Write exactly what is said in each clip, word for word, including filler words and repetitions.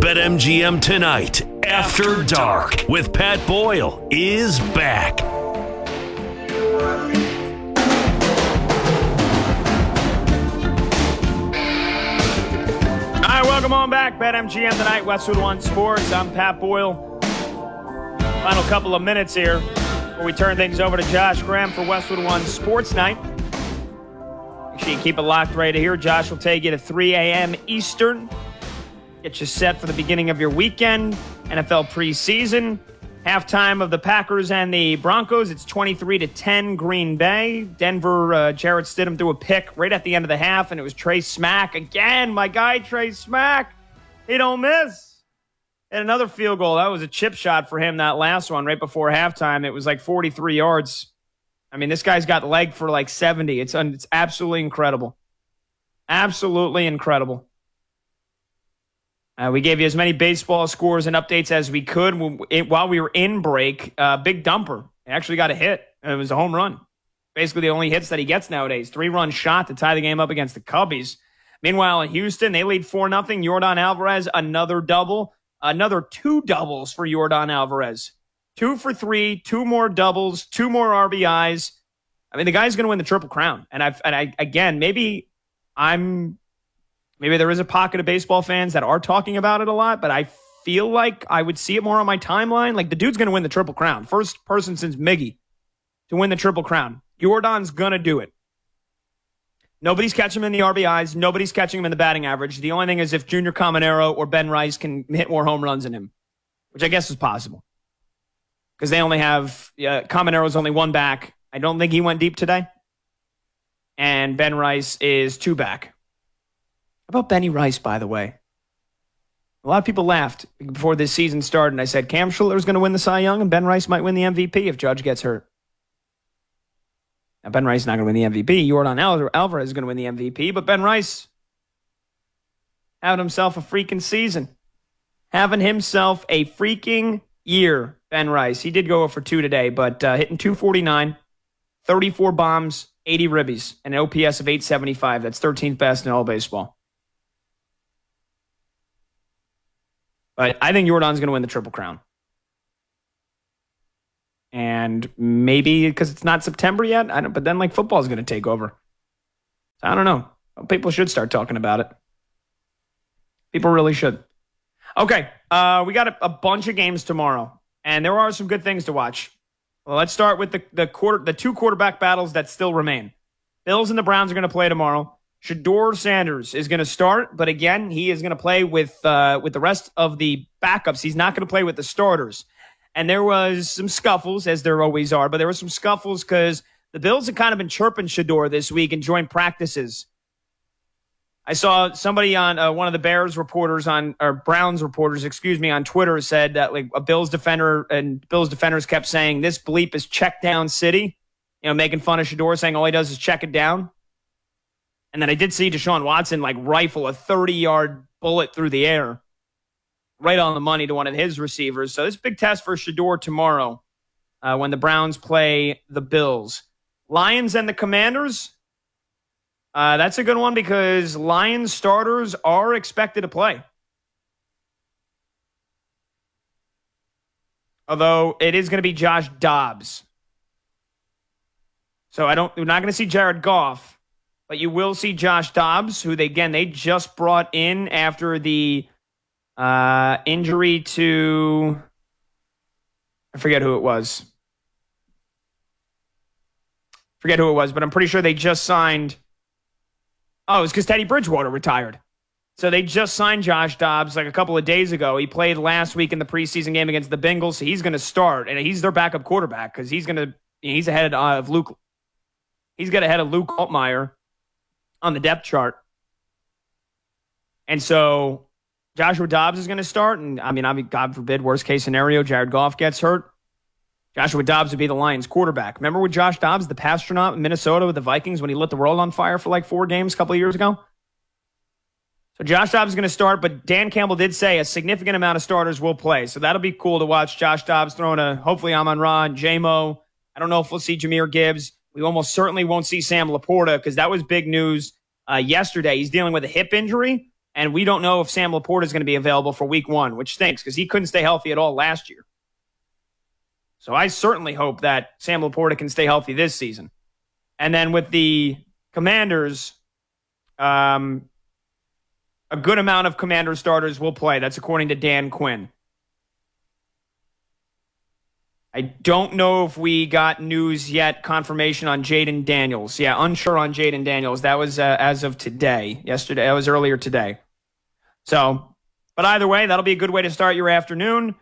BetMGM Tonight After Dark with Pat Boyle is back. All right, welcome on back. BetMGM Tonight, Westwood One Sports. I'm Pat Boyle. Final couple of minutes here before we turn things over to Josh Graham for Westwood One Sports Night. Make sure you keep it locked right here. Josh will take you to three a.m. Eastern. Get you set for the beginning of your weekend. N F L preseason. Halftime of the Packers and the Broncos. It's twenty-three to ten Green Bay. Denver, uh, Jarrett Stidham threw a pick right at the end of the half, and it was Trey Smack. Again, my guy Trey Smack. He don't miss. And another field goal. That was a chip shot for him, that last one, right before halftime. It was like forty-three yards. I mean, this guy's got leg for like seventy. It's, un- it's absolutely incredible. Absolutely incredible. Uh, we gave you as many baseball scores and updates as we could while we were in break. Uh, big dumper. He actually got a hit. It was a home run. Basically the only hits that he gets nowadays. Three-run shot to tie the game up against the Cubbies. Meanwhile, in Houston, they lead four nothing. Yordan Alvarez, another double. Another two doubles for Yordan Alvarez. Two for three, two more doubles, two more R B Is. I mean, the guy's going to win the Triple Crown. And, I've, and I, again, maybe I'm... Maybe there is a pocket of baseball fans that are talking about it a lot, but I feel like I would see it more on my timeline. Like, the dude's going to win the Triple Crown. First person since Miggy to win the Triple Crown. Yordan's going to do it. Nobody's catching him in the R B Is. Nobody's catching him in the batting average. The only thing is if Junior Caminero or Ben Rice can hit more home runs than him, which I guess is possible. Because they only have, uh, Caminero's only one back. I don't think he went deep today. And Ben Rice is two back. How about Benny Rice, by the way? A lot of people laughed before this season started, and I said Cam Schiller's going to win the Cy Young, and Ben Rice might win the M V P if Judge gets hurt. Now, Ben Rice is not going to win the M V P. Yordan Alvarez is going to win the M V P, but Ben Rice having himself a freaking season. Having himself a freaking year, Ben Rice. He did go for two today, but uh, hitting two forty-nine, thirty-four bombs, eighty ribbies, and an O P S of eight seventy-five. That's thirteenth best in all baseball. But I think Yordan's going to win the Triple Crown. And maybe because it's not September yet, I don't, but then like football's going to take over. So I don't know. People should start talking about it. People really should. Okay, uh, we got a, a bunch of games tomorrow, and there are some good things to watch. Well, let's start with the the quarter the two quarterback battles that still remain. Bills and the Browns are going to play tomorrow. Shedeur Sanders is going to start, but again, he is going to play with uh, with the rest of the backups. He's not going to play with the starters. And there was some scuffles, as there always are, but there were some scuffles because the Bills have kind of been chirping Shedeur this week in joint practices. I saw somebody on uh, one of the Bears reporters on, or Browns reporters, excuse me, on Twitter said that like a Bills defender and Bills defenders kept saying this bleep is check down city, you know, making fun of Shedeur, saying all he does is check it down. And then I did see Deshaun Watson like rifle a thirty-yard bullet through the air, right on the money to one of his receivers. So this big test for Shedeur tomorrow uh, when the Browns play the Bills. Lions and the Commanders. Uh, that's a good one because Lions starters are expected to play. Although it is going to be Josh Dobbs. So I don't, we're not going to see Jared Goff. But you will see Josh Dobbs, who, they again, they just brought in after the uh, injury to, I forget who it was. Forget who it was, but I'm pretty sure they just signed, oh, it was because Teddy Bridgewater retired. So they just signed Josh Dobbs like a couple of days ago. He played last week in the preseason game against the Bengals, so he's going to start, and he's their backup quarterback because he's going to, he's ahead of Luke, he's got ahead of Luke Altmaier on the depth chart. And so Joshua Dobbs is going to start. And I mean, I mean, God forbid, worst case scenario, Jared Goff gets hurt. Joshua Dobbs would be the Lions quarterback. Remember with Josh Dobbs, the pastronaut in Minnesota with the Vikings when he lit the world on fire for like four games a couple of years ago? So Josh Dobbs is going to start, but Dan Campbell did say a significant amount of starters will play. So that'll be cool to watch Josh Dobbs throwing a, hopefully Amon-Ra and J-Mo. I don't know if we'll see Jahmyr Gibbs. We almost certainly won't see Sam Laporta because that was big news uh, yesterday. He's dealing with a hip injury, And we don't know if Sam Laporta is going to be available for week one, which stinks because he couldn't stay healthy at all last year. So I certainly hope that Sam Laporta can stay healthy this season. And then with the Commanders, um, a good amount of Commander starters will play. That's according to Dan Quinn. I don't know if we got news yet, confirmation on Jaden Daniels. Yeah, unsure on Jaden Daniels. That was uh, as of today. Yesterday, that was earlier today. So, but either way, that'll be a good way to start your afternoon.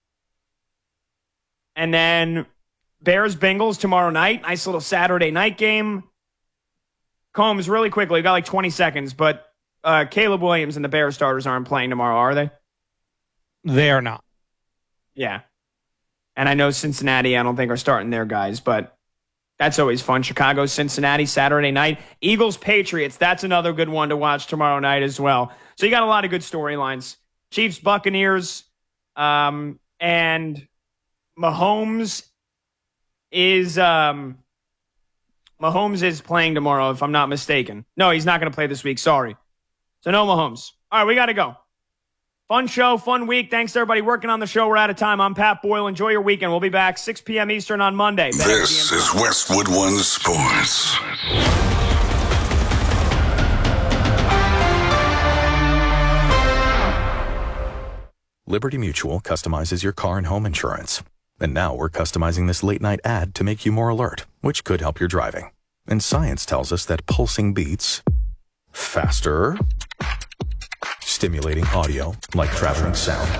And then Bears-Bengals tomorrow night. Nice little Saturday night game. Combs, really quickly, we got like twenty seconds, but uh, Caleb Williams and the Bears starters aren't playing tomorrow, are they? They are not. Yeah. And I know Cincinnati, I don't think, are starting their guys, but that's always fun. Chicago, Cincinnati, Saturday night. Eagles, Patriots, that's another good one to watch tomorrow night as well. So you got a lot of good storylines. Chiefs, Buccaneers, um, and Mahomes is um, Mahomes is playing tomorrow, if I'm not mistaken. No, he's not going to play this week. Sorry. So no Mahomes. All right, we got to go. Fun show, fun week. Thanks to everybody working on the show. We're out of time. I'm Pat Boyle. Enjoy your weekend. We'll be back six p.m. Eastern on Monday. This is Westwood One Sports. Liberty Mutual customizes your car and home insurance. And now we're customizing this late-night ad to make you more alert, which could help your driving. And science tells us that pulsing beats faster, stimulating audio like traveling sound,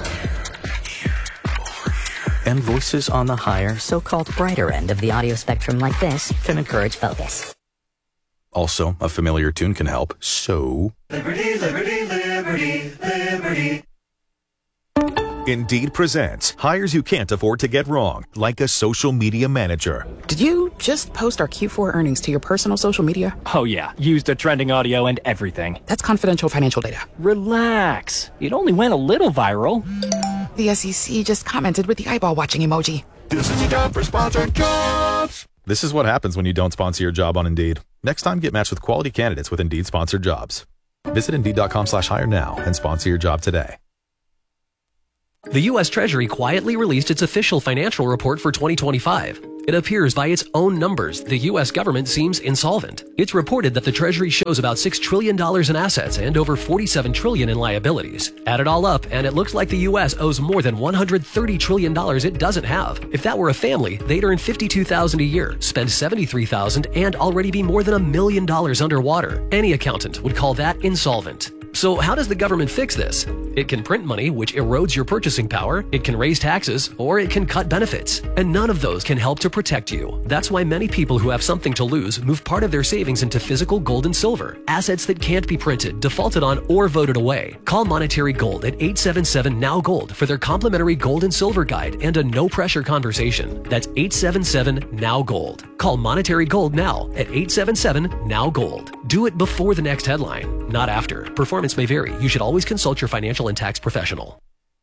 and voices on the higher, so-called brighter end of the audio spectrum like this can encourage focus. Also, a familiar tune can help, so... Liberty, liberty, liberty, liberty. Indeed presents hires you can't afford to get wrong, like a social media manager. Did you just post our Q four earnings to your personal social media? Oh yeah, used the trending audio and everything. That's confidential financial data. Relax. It only went a little viral. The S E C just commented with the eyeball watching emoji. This is a job for sponsored jobs. This is what happens when you don't sponsor your job on Indeed. Next time, get matched with quality candidates with Indeed sponsored jobs. Visit Indeed.com slash hire now and sponsor your job today. The U S Treasury quietly released its official financial report for twenty twenty-five. It appears by its own numbers, the U S government seems insolvent. It's reported that the Treasury shows about six trillion dollars in assets and over forty-seven trillion dollars in liabilities. Add it all up, and it looks like the U S owes more than one hundred thirty trillion dollars it doesn't have. If that were a family, they'd earn fifty-two thousand dollars a year, spend seventy-three thousand dollars, and already be more than a million dollars underwater. Any accountant would call that insolvent. So how does the government fix this? It can print money, which erodes your purchasing power, it can raise taxes, or it can cut benefits. And none of those can help to protect you. That's why many people who have something to lose move part of their savings into physical gold and silver, assets that can't be printed, defaulted on, or voted away. Call Monetary Gold at eight seven seven, N O W Gold for their complimentary gold and silver guide and a no-pressure conversation. That's eight seven seven, N O W Gold. Call Monetary Gold now at eight seven seven, N O W Gold. Do it before the next headline, not after. Performance may vary. You should always consult your financial and tax professional.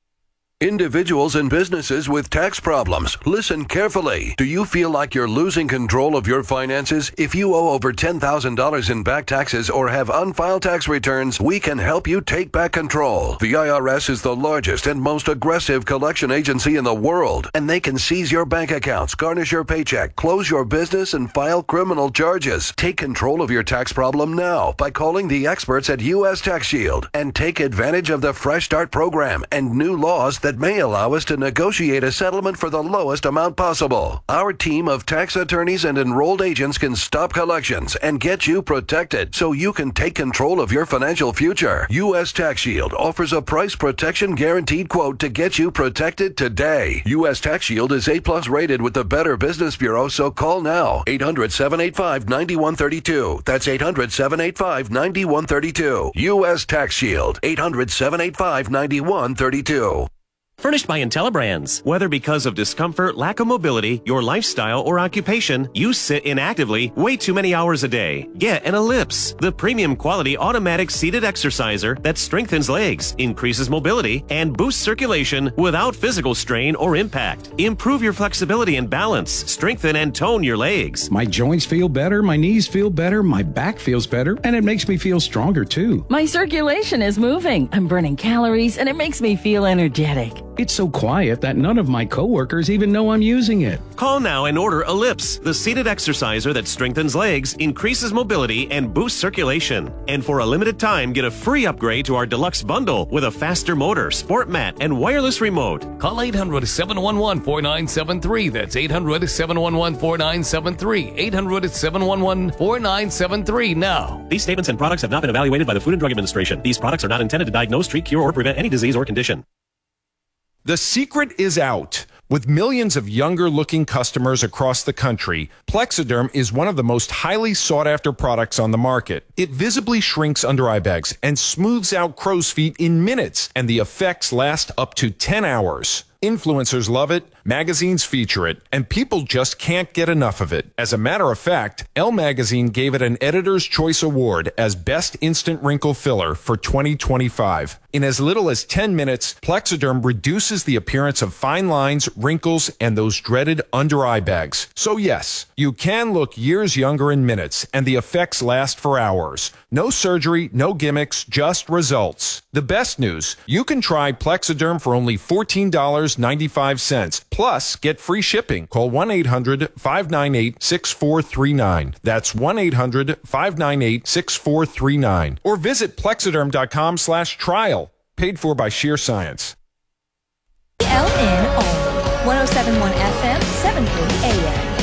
Individuals and businesses with tax problems, listen carefully. Do you feel like you're losing control of your finances? If you owe over ten thousand dollars in back taxes or have unfiled tax returns, we can help you take back control. The I R S is the largest and most aggressive collection agency in the world, and they can seize your bank accounts, garnish your paycheck, close your business, and file criminal charges. Take control of your tax problem now by calling the experts at U S Tax Shield and take advantage of the Fresh Start program and new laws that may allow us to negotiate a settlement for the lowest amount possible. Our team of tax attorneys and enrolled agents can stop collections and get you protected so you can take control of your financial future. U S Tax Shield offers a price protection guaranteed quote to get you protected today. U S Tax Shield is A plus rated with the Better Business Bureau, so call now. eight hundred, seven eight five, nine one three two. That's eight hundred, seven eight five, nine one three two. U S Tax Shield. eight hundred, seven eight five, nine one three two. Furnished by IntelliBrands. Whether because of discomfort, lack of mobility, your lifestyle, or occupation, you sit inactively way too many hours a day. Get an Ellipse, the premium quality automatic seated exerciser that strengthens legs, increases mobility, and boosts circulation without physical strain or impact. Improve your flexibility and balance, strengthen and tone your legs. My joints feel better, my knees feel better, my back feels better, and it makes me feel stronger too. My circulation is moving. I'm burning calories, and it makes me feel energetic. It's so quiet that none of my coworkers even know I'm using it. Call now and order Ellipse, the seated exerciser that strengthens legs, increases mobility, and boosts circulation. And for a limited time, get a free upgrade to our deluxe bundle with a faster motor, sport mat, and wireless remote. Call eight hundred, seven one one, four nine seven three. That's eight hundred, seven one one, four nine seven three. eight hundred, seven one one, four nine seven three now. These statements and products have not been evaluated by the Food and Drug Administration. These products are not intended to diagnose, treat, cure, or prevent any disease or condition. The secret is out. With millions of younger-looking customers across the country, Plexiderm is one of the most highly sought-after products on the market. It visibly shrinks under-eye bags and smooths out crow's feet in minutes, and the effects last up to ten hours. Influencers love it, magazines feature it, and people just can't get enough of it. As a matter of fact, Elle Magazine gave it an Editor's Choice Award as Best Instant Wrinkle Filler for twenty twenty-five. In as little as ten minutes, Plexiderm reduces the appearance of fine lines, wrinkles, and those dreaded under-eye bags. So yes, you can look years younger in minutes, and the effects last for hours. No surgery, no gimmicks, just results. The best news, you can try Plexiderm for only fourteen dollars and ninety-five cents. Plus, get free shipping. Call one eight hundred, five nine eight, six four three nine. That's one eight hundred, five nine eight, six four three nine. Or visit plexiderm.com slash trial. Paid for by Sheer Science. L N O, one oh seven point one F M, seven thirty A M.